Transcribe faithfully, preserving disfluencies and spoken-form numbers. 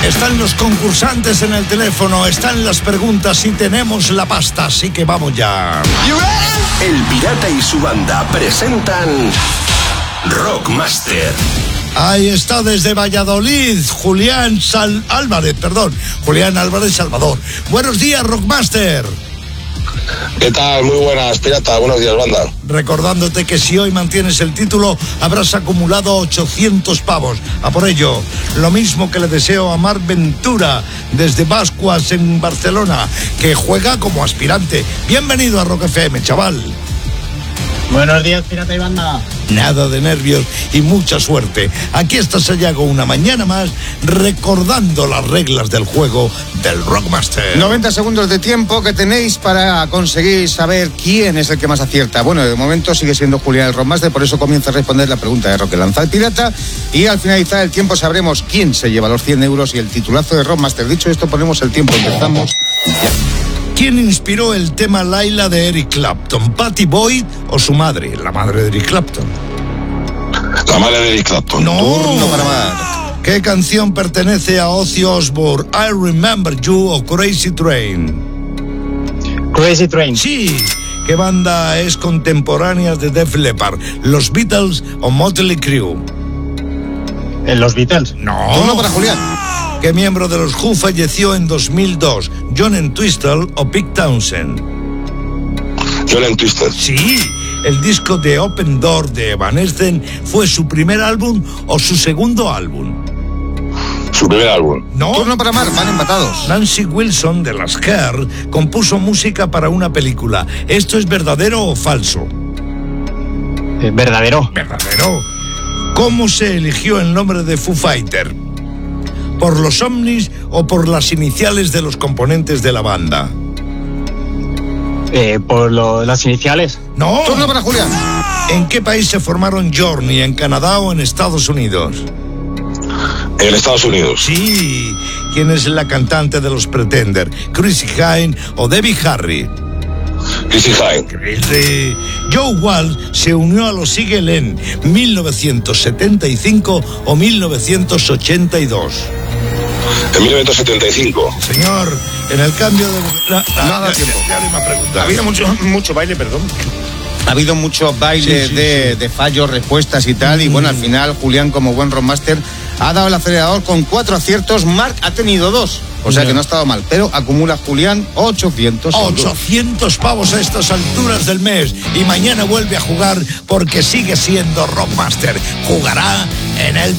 Están los concursantes en el teléfono, están las preguntas y tenemos la pasta, así que vamos ya. El Pirata y su banda presentan Rockmaster. Ahí está desde Valladolid, Julián Sal- Álvarez, perdón, Julián Álvarez Salvador. Buenos días, Rockmaster. ¿Qué tal? Muy buenas, Pirata. Buenos días, banda. Recordándote que si hoy mantienes el título, habrás acumulado ochocientos pavos. A por ello, lo mismo que le deseo a Marc Ventura, desde Bascuas, en Barcelona, que juega como aspirante. Bienvenido a Rock F M, chaval. Buenos días, Pirata y banda. Nada de nervios y mucha suerte. Aquí está Sayago una mañana más recordando las reglas del juego del Rockmaster. noventa segundos de tiempo que tenéis para conseguir saber quién es el que más acierta. Bueno, de momento sigue siendo Julián el Rockmaster, por eso comienza a responder la pregunta de Roque Lanza el Pirata. Y al finalizar el tiempo sabremos quién se lleva los cien euros y el titulazo de Rockmaster. Dicho esto, ponemos el tiempo. Empezamos ya. ¿Quién inspiró el tema Laila de Eric Clapton? ¿Patty Boyd o su madre, la madre de Eric Clapton? La madre de Eric Clapton. No. Turno para más. ¿Qué canción pertenece a Ozzy Osbourne? I Remember You o Crazy Train. Crazy Train. Sí. ¿Qué banda es contemporánea de Def Leppard? ¿Los Beatles o Motley Crue? ¿En los Beatles? No. Turno para Julián. ¿Qué miembro de los Who falleció en dos mil dos? ¿John Entwistle o Pete Townshend? John Entwistle. Sí. ¿El disco de Open Door de Evanescence fue su primer álbum o su segundo álbum? Su primer álbum. No. Turno para Mar, van empatados. Nancy Wilson de las Hair compuso música para una película. ¿Esto es verdadero o falso? Eh, verdadero. Verdadero. ¿Cómo se eligió el nombre de Foo Fighter? ¿Por los ovnis o por las iniciales de los componentes de la banda? Eh, por lo, las iniciales. No. Turno para Julián. ¿En qué país se formaron Journey? ¿En Canadá o en Estados Unidos? En Estados Unidos. Sí. ¿Quién es la cantante de los Pretender? ¿Chrissy Hynde o Debbie Harry? Chrissy Hynde. Chrissy. Joe Walsh se unió a los Eagles en mil novecientos setenta y cinco o mil novecientos ochenta y dos. En mil novecientos setenta y cinco. Señor, en el cambio de... La, la, Nada ya, tiempo. ya, ya no me ha preguntado. Ha habido mucho, mucho baile, perdón. Ha habido muchos bailes Sí, sí, de, sí. de fallos, respuestas y tal. Y bueno, al final, Julián, como buen Rockmaster, ha dado el acelerador con cuatro aciertos. Marc ha tenido dos. O sea Ya. que no ha estado mal. Pero acumula Julián ochocientos euros. ochocientos pavos a estas alturas del mes. Y mañana vuelve a jugar porque sigue siendo Rockmaster. Jugará en el